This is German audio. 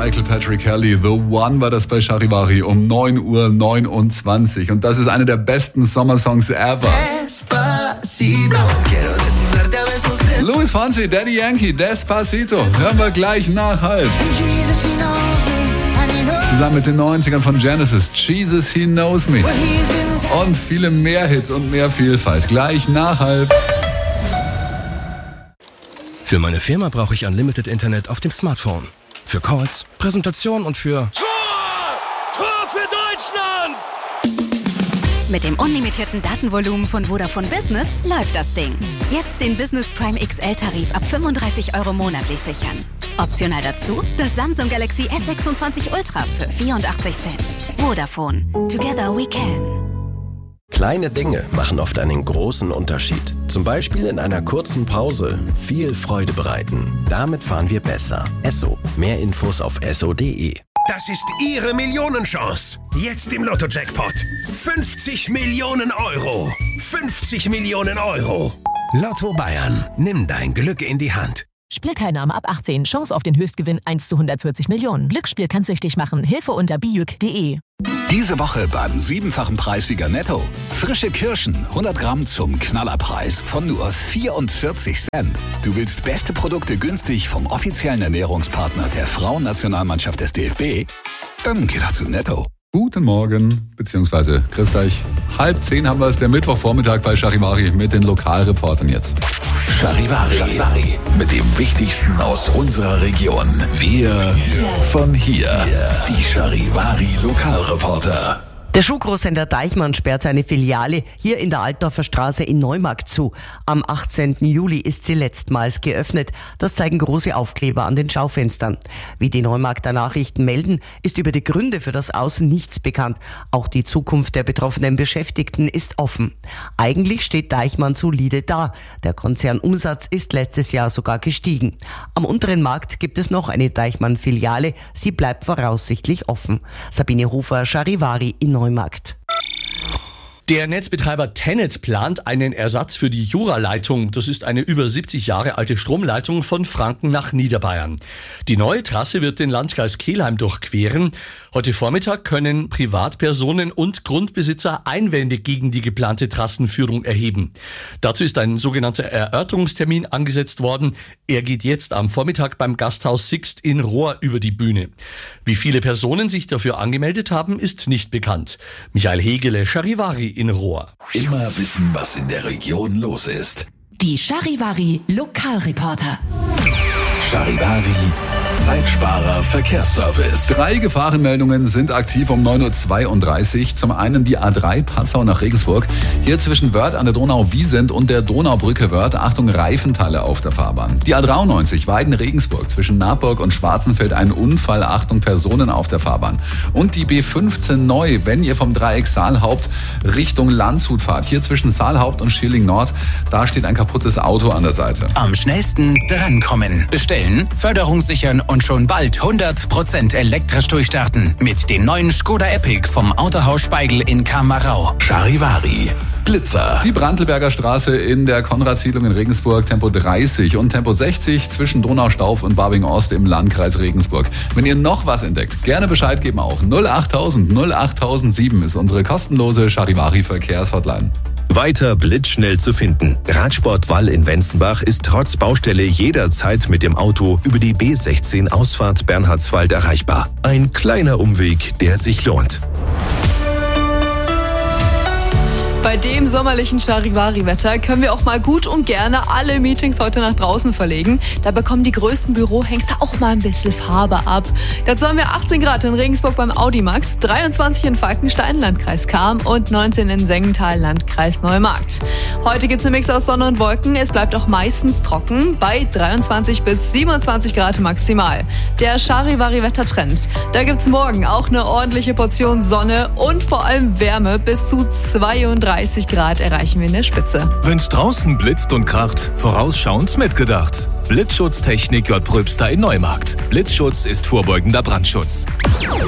Michael Patrick Kelly, The One war das bei Charivari um 9:29 Uhr. Und das ist eine der besten Sommersongs ever. Luis Fonsi, Daddy Yankee, Despacito. Hören wir gleich nach halb. Zusammen mit den 90ern von Genesis, Jesus, He Knows Me. Und viele mehr Hits und mehr Vielfalt. Gleich nach halb. Für meine Firma brauche ich Unlimited Internet auf dem Smartphone. Für Calls, Präsentationen und für... Tor für Deutschland! Mit dem unlimitierten Datenvolumen von Vodafone Business läuft das Ding. Jetzt den Business Prime XL-Tarif ab 35 € monatlich sichern. Optional dazu das Samsung Galaxy S26 Ultra für 84 Cent. Vodafone. Together we can. Kleine Dinge machen oft einen großen Unterschied. Zum Beispiel in einer kurzen Pause viel Freude bereiten. Damit fahren wir besser. Esso. Mehr Infos auf esso.de. Das ist Ihre Millionenchance. Jetzt im Lotto-Jackpot. 50 Millionen Euro. 50 Millionen Euro. Lotto Bayern. Nimm dein Glück in die Hand. Spielteilnahme ab 18. Chance auf den Höchstgewinn 1 zu 140 Millionen. Glücksspiel kann süchtig machen. Hilfe unter biüc.de. Diese Woche beim 7-fachen Preissieger Netto. Frische Kirschen, 100 Gramm zum Knallerpreis von nur 44 Cent. Du willst beste Produkte günstig vom offiziellen Ernährungspartner der Frauennationalmannschaft des DFB? Dann geh doch zu Netto. Guten Morgen, beziehungsweise grüßt euch. 9:30 haben wir es, der Mittwochvormittag bei Charivari mit den Lokalreportern jetzt. Charivari. Mit dem Wichtigsten aus unserer Region. Wir von hier. Die Charivari Lokalreporter. Der Schuhgroßhändler Deichmann sperrt seine Filiale hier in der Altdorfer Straße in Neumarkt zu. Am 18. Juli ist sie letztmals geöffnet. Das zeigen große Aufkleber an den Schaufenstern. Wie die Neumarkter Nachrichten melden, ist über die Gründe für das Außen nichts bekannt. Auch die Zukunft der betroffenen Beschäftigten ist offen. Eigentlich steht Deichmann solide da. Der Konzernumsatz ist letztes Jahr sogar gestiegen. Am unteren Markt gibt es noch eine Deichmann-Filiale. Sie bleibt voraussichtlich offen. Sabine Hofer, Charivari in Neumarkt. Der Netzbetreiber TenneT plant einen Ersatz für die Jura-Leitung. Das ist eine über 70 Jahre alte Stromleitung von Franken nach Niederbayern. Die neue Trasse wird den Landkreis Kelheim durchqueren. Heute Vormittag können Privatpersonen und Grundbesitzer Einwände gegen die geplante Trassenführung erheben. Dazu ist ein sogenannter Erörterungstermin angesetzt worden. Er geht jetzt am Vormittag beim Gasthaus Sixt in Rohr über die Bühne. Wie viele Personen sich dafür angemeldet haben, ist nicht bekannt. Michael Hegele, Charivari in Rohr. Immer wissen, was in der Region los ist. Die Charivari Lokalreporter. Charivari Zeitsparer Verkehrsservice. 3 Gefahrenmeldungen sind aktiv um 9:32 Uhr. Zum einen die A3 Passau nach Regensburg. Hier zwischen Wörth an der Donau-Wiesent und der Donaubrücke Wörth. Achtung, Reifenteile auf der Fahrbahn. Die A93 Weiden-Regensburg zwischen Naburg und Schwarzenfeld. Ein Unfall. Achtung, Personen auf der Fahrbahn. Und die B15 neu, wenn ihr vom Dreieck Saalhaupt Richtung Landshut fahrt. Hier zwischen Saalhaupt und Schilling Nord. Da steht ein kaputtes Auto an der Seite. Am schnellsten drankommen. Bestellen, Förderung sichern und schon bald 100% elektrisch durchstarten. Mit den neuen Skoda Epic vom Autohaus Speigl in Kamerau. Charivari Blitzer. Die Brandlberger Straße in der Konradsiedlung in Regensburg, Tempo 30 und Tempo 60 zwischen Donaustauf und Babing-Ost im Landkreis Regensburg. Wenn ihr noch was entdeckt, gerne Bescheid geben auch. 08000 08007 ist unsere kostenlose Charivari-Verkehrshotline. Weiter blitzschnell zu finden. Radsport Wall in Wenzenbach ist trotz Baustelle jederzeit mit dem Auto über die B16 Ausfahrt Bernhardswald erreichbar. Ein kleiner Umweg, der sich lohnt. Bei dem sommerlichen Charivari-Wetter können wir auch mal gut und gerne alle Meetings heute nach draußen verlegen. Da bekommen die größten Bürohengste auch mal ein bisschen Farbe ab. Dazu haben wir 18 Grad in Regensburg beim Audimax, 23 in Falkenstein, Landkreis Cham und 19 in Sengenthal, Landkreis Neumarkt. Heute gibt's einen Mix aus Sonne und Wolken. Es bleibt auch meistens trocken bei 23 bis 27 Grad maximal. Der Charivari-Wettertrend. Da gibt's morgen auch eine ordentliche Portion Sonne und vor allem Wärme. Bis zu 32 Grad erreichen wir in der Spitze. Wenn's draußen blitzt und kracht, vorausschauend mitgedacht. Blitzschutztechnik J. Pröbster in Neumarkt. Blitzschutz ist vorbeugender Brandschutz.